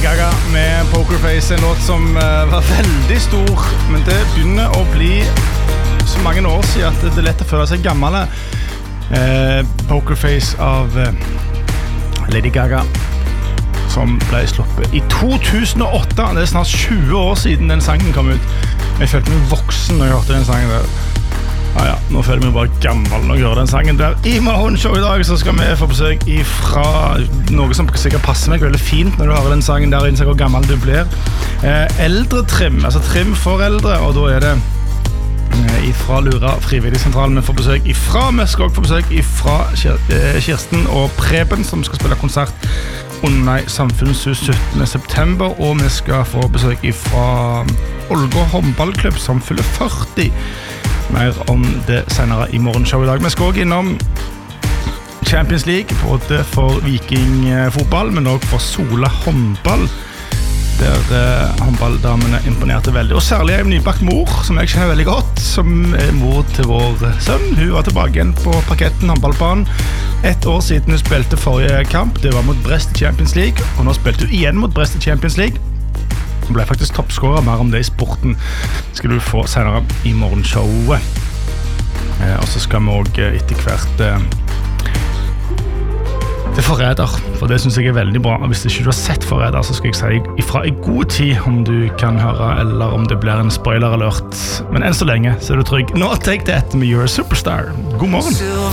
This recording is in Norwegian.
Gaga med Pokerface, en låt som var veldig stor, men det begynner å bli så mange år siden at det er lett å føle seg gammel. Pokerface av Lady Gaga, som ble sluppet i 2008. Det er snart 20 år siden den sangen kom ut. Jeg følte meg voksen når jeg hørte den sangen der. Ja, nå føler jeg meg bare gammel når jeg hører den sangen der. I Morgenshow i dag så skal vi få besøk fra noe som sikkert passer meg veldig fint når du hører den sangen der, innser hvor gammel du blir. Eldre trim, altså trim for eldre, og da er det ifra Lura frivilligsentralen. Vi får besøk ifra, vi skal også få besøk ifra Kirsten og Preben, som skal spille konsert under Samfunnshus 17. september, og vi skal få besøk ifra Ålgård håndballklubb som fyller 40. Mer om det senere i Morgenshow i dag. Vi skal også innom Champions League, både for Viking fotball, men også for Sola håndball, der håndballdamene imponerte veldig. Og særlig en nybakt mor, som jeg kjenner veldig godt, som er mor til vår sønn. Hun var tilbake igjen på parketten, håndballbanen. 1 år siden hun spilte forrige kamp, det var mot Brest i Champions League, og nå spilte hun igjen mot Brest i Champions League. Hun ble faktisk toppskårer. Mer om det i sporten skal du få senere i morgenshowet. Og så skal vi også etter hvert til Forræder, for det synes jeg er veldig bra. Hvis ikke du har sett Forræder, så skal jeg si ifra i god tid om du kan høre, eller om det blir en spoiler alert. Men enn så lenge så er du trygg. Nå Take That med You're a Superstar. God morgen!